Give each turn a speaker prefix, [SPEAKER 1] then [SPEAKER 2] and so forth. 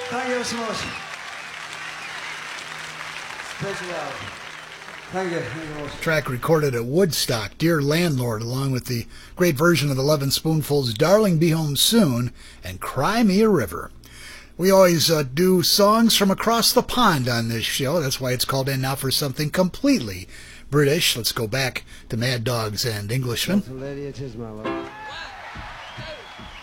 [SPEAKER 1] Thank you so much. Special out. Thank you. Thank you very much.
[SPEAKER 2] Track recorded at Woodstock, Dear Landlord, along with the great version of the Lovin' Spoonful's Darling Be Home Soon and Cry Me a River. We always do songs from across the pond on this show. That's why it's called in now for something completely British. Let's go back to Mad Dogs and Englishmen.
[SPEAKER 1] Lady, it is my love.